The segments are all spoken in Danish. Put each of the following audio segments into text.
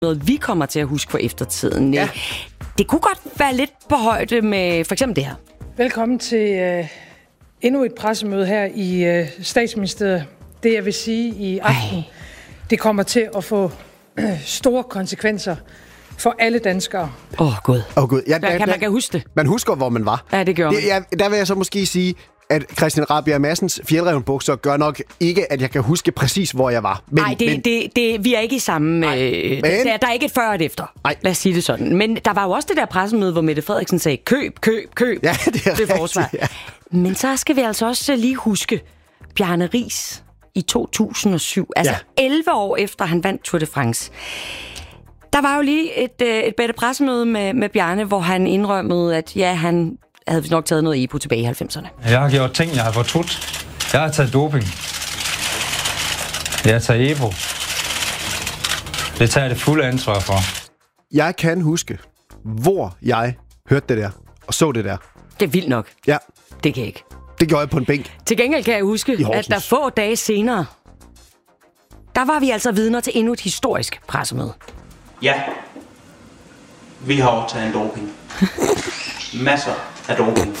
noget, vi kommer til at huske for eftertiden. Ja. Det kunne godt være lidt på højde med for eksempel det her. Velkommen til endnu et pressemøde her i Statsministeriet. Det, jeg vil sige i aften, det kommer til at få store konsekvenser for alle danskere. Gud. Ja, man kan huske det. Man husker, hvor man var. Ja, det gør man. Der vil jeg så måske sige, at Christian Rabjerg Madsens fjeldravenbukser gør nok ikke, at jeg kan huske præcis, hvor jeg var. Nej, vi er ikke i samme... der er ikke et før og et efter. Nej. Lad os sige det sådan. Men der var jo også det der pressemøde, hvor Mette Frederiksen sagde, køb. Ja, det er rigtigt, forsvar. Ja. Men så skal vi altså også lige huske Bjarne Riis i 2007. Altså 11 år efter han vandt Tour de France. Der var jo lige et bedre pressemøde med Bjarne, hvor han indrømmede, at han havde nok taget noget EPO tilbage i 90'erne. Jeg har gjort ting, jeg har fortrudt. Jeg har taget doping. Jeg har taget EPO. Det tager jeg det fulde ansvar for. Jeg kan huske, hvor jeg hørte det der og så det der. Det er vildt nok. Ja. Det kan jeg ikke. Det gjorde jeg på en bænk. Til gengæld kan jeg huske, at der få dage senere, der var vi altså vidner til endnu et historisk pressemøde. Ja, vi har optaget en doping. Masser af doping.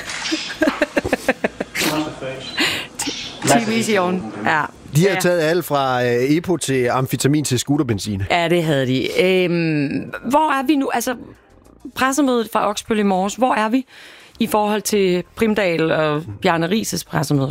TV-vision. Ja. De har taget alt fra EPO til amfetamin til scooterbenzin. Ja, det havde de. Hvor er vi nu? Altså, pressemødet fra Oksbøl i morges, hvor er vi i forhold til Primdal og Bjarne Riis' pressemøde?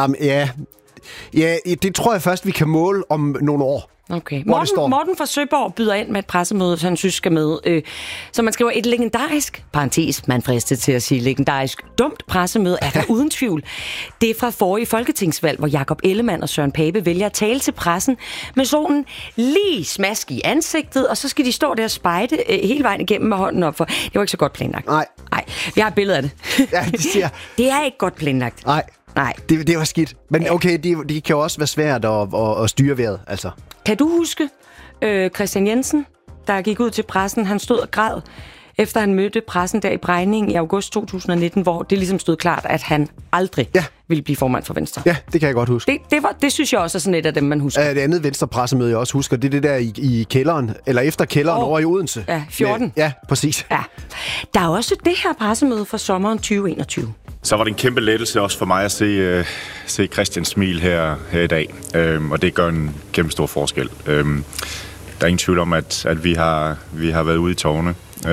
Ja, det tror jeg først, vi kan måle om nogle år. Okay. Morten fra Søborg byder ind med et pressemøde, han synes skal med. Så man skriver et legendarisk, man fristet til at sige legendarisk, dumt pressemøde er der uden tvivl. Det er fra forrige folketingsvalg, hvor Jakob Ellemann og Søren Pape vælger at tale til pressen med solen lige smask i ansigtet, og så skal de stå der og spejde hele vejen igennem med hånden op for. Det var ikke så godt planlagt. Nej, vi har et billede af det. Ja, det siger. Det er ikke godt planlagt. Nej. Det var skidt. Men okay, det kan jo også være svært at styre vejret, altså. Kan du huske Christian Jensen, der gik ud til pressen? Han stod og græd, efter han mødte pressen der i Brejning i august 2019, hvor det ligesom stod klart, at han aldrig ville blive formand for Venstre. Ja, det kan jeg godt huske. Det synes jeg også er sådan et af dem, man husker. Det andet Venstre-pressemøde, jeg også husker, det er det der i kælderen, eller efter kælderen over i Odense. Ja, 14. Ja, præcis. Ja. Der er også det her pressemøde fra sommeren 2021. Så var det en kæmpe lettelse også for mig at se Christians smil her i dag, og det gør en kæmpe stor forskel. Der er ingen tvivl om, at vi har været ude i tårne.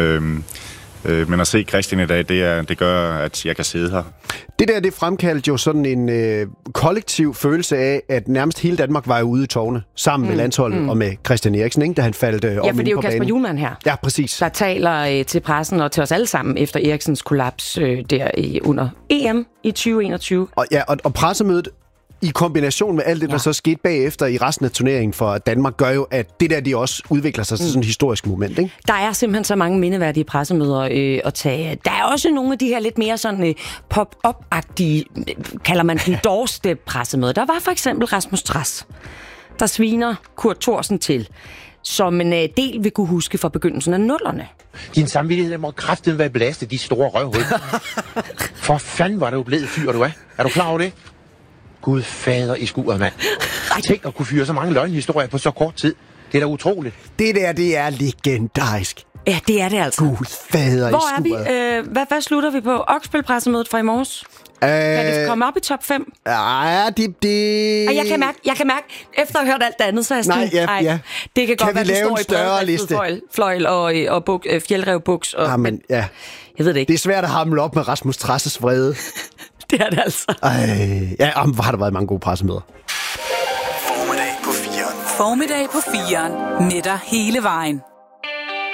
Men at se Christian i dag, det gør, at jeg kan sidde her. Det fremkaldte jo sådan en kollektiv følelse af, at nærmest hele Danmark var ude i tårne, sammen med landsholdet og med Christian Eriksen, ikke? Da han faldt om inde på banen. Ja, for det er jo Kasper Hjulmand her. Ja, præcis. Der taler til pressen og til os alle sammen efter Eriksens kollaps under EM i 2021. Og pressemødet i kombination med alt det, der så skete bagefter i resten af turneringen for Danmark, gør jo, at det der, de også udvikler sig til sådan et historisk moment, ikke? Der er simpelthen så mange mindeværdige pressemøder at tage. Der er også nogle af de her lidt mere sådan pop-up-agtige, kalder man den doorstep-pressemøder. Der var for eksempel Rasmus Trads, der sviner Kurt Thorsen til, som en del vil kunne huske fra begyndelsen af 00'erne. Din samvittighed må kraftigt være belastet, de store røvhul. For fanden var det jo blevet fyr, du er. Er du klar over det? Gud fader i skuret, mand. Tænk at kunne fyre så mange løgnhistorier på så kort tid. Det er da utroligt. Det der, det er legendarisk. Ja, det er det altså. Gud fader i skuret. Hvor er vi? Hvad slutter vi på? Oksbøl-pressemødet fra i morges? Kan det komme op i top 5? Ja, Jeg kan mærke, efter at have hørt alt det andet, så er jeg sådan, det kan godt være, det står i bredriftet fløjl og fjeldrevbuks. Jeg ved det ikke. Det er svært at hamle op med Rasmus Trasses vrede. Det er det altså. Hvor har der været mange gode pressemøder. Formiddag på 4'eren. Med dig hele vejen.